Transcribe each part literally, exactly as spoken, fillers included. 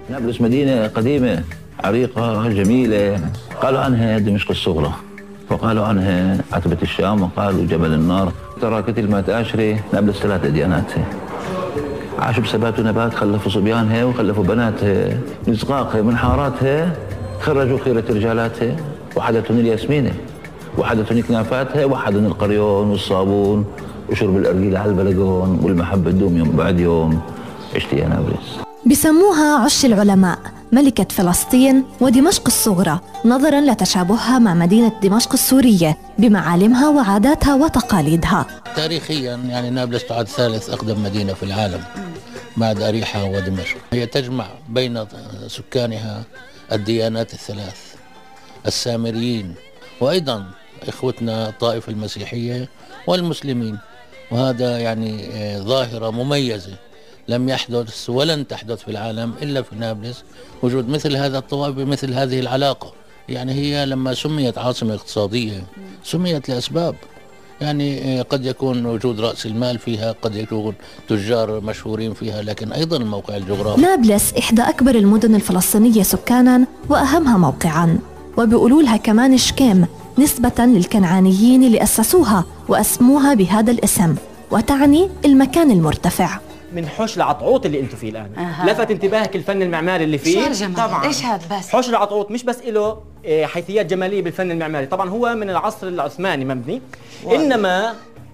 نابلس مدينة قديمة عريقة جميلة، قالوا عنها دمشق الصغرى، وقالوا عنها عتبة الشام، وقالوا جبل النار. ترى كتل ما تأشري نابلس ثلاثة ديانات، عاشوا بسبات ونبات، خلفوا صبيانها وخلفوا بناتها، نزقاقها من حاراتها خرجوا خيرة رجالاتها، وحدتهم الياسمينة، وحدتهم كنافاتها، وحدهم القريون والصابون وشرب الأرجيل على البلقون، والمحبة تدوم يوم بعد يوم. عشت يا نابلس. بسموها عش العلماء، ملكة فلسطين ودمشق الصغرى، نظراً لتشابهها مع مدينة دمشق السورية بمعالمها وعاداتها وتقاليدها. تاريخياً يعني نابلس تعد ثالث أقدم مدينة في العالم بعد أريحا ودمشق. هي تجمع بين سكانها الديانات الثلاث، السامريين وأيضاً إخوتنا الطائفة المسيحية والمسلمين، وهذا يعني ظاهرة مميزة لم يحدث ولن تحدث في العالم إلا في نابلس، وجود مثل هذا الطوائف بمثل هذه العلاقة. يعني هي لما سميت عاصمة اقتصادية سميت لأسباب، يعني قد يكون وجود رأس المال فيها، قد يكون تجار مشهورين فيها، لكن أيضا الموقع الجغرافي. نابلس إحدى أكبر المدن الفلسطينية سكاناً وأهمها موقعاً، وبيقولوا لها كمان شكيم نسبة للكنعانيين اللي أسسوها وأسموها بهذا الاسم، وتعني المكان المرتفع. من حوش العطعوط اللي انتم فيه الان. أه. لفت انتباهك الفن المعماري اللي فيه؟ طبعا. ايش هذا بس؟ حوش العطعوط مش بس له حيثيات جماليه بالفن المعماري، طبعا هو من العصر العثماني مبني، واو. انما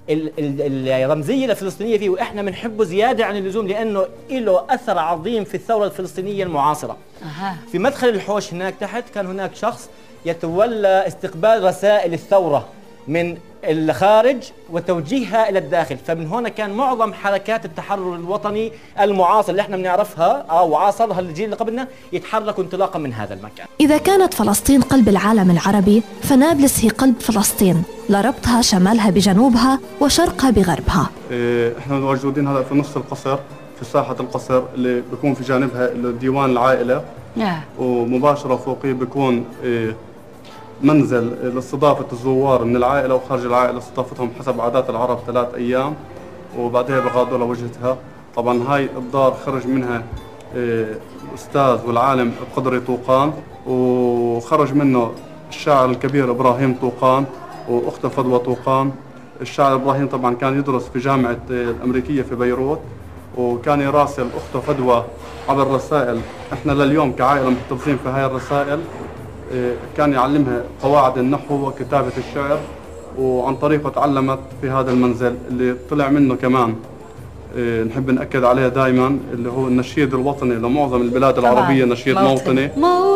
الرمزيه الفلسطينيه فيه واحنا بنحبه زياده عن اللزوم لانه له اثر عظيم في الثوره الفلسطينيه المعاصره. أه. في مدخل الحوش هناك تحت كان هناك شخص يتولى استقبال رسائل الثوره من الخارج وتوجيهها الى الداخل، فمن هنا كان معظم حركات التحرر الوطني المعاصر اللي احنا بنعرفها او عاصرها الجيل اللي قبلنا يتحركوا انطلاقا من هذا المكان. اذا كانت فلسطين قلب العالم العربي، فنابلس هي قلب فلسطين، لربطها شمالها بجنوبها وشرقها بغربها. إيه احنا موجودين هلا في نص القصر، في ساحه القصر اللي بيكون في جانبها ديوان العائله. نعم. ومباشره فوقيه بيكون إيه منزل لاستضافة الزوار من العائلة وخارج العائلة، استضافتهم حسب عادات العرب ثلاث أيام وبعدها بغادوا لوجهتها. طبعا هاي الدار خرج منها الأستاذ والعالم القدري طوقان، وخرج منه الشاعر الكبير إبراهيم طوقان وأخته فضوى طوقان. الشاعر إبراهيم طبعا كان يدرس في جامعة الأمريكية في بيروت، وكان يراسل أخته فضوى عبر رسائل. احنا لليوم كعائلة محتفظين في هاي الرسائل. كان يعلمها قواعد النحو وكتابة الشعر، وعن طريقه تعلمت في هذا المنزل اللي طلع منه كمان نحب نأكد عليه دائما اللي هو النشيد الوطني لمعظم البلاد العربية، نشيد موطني.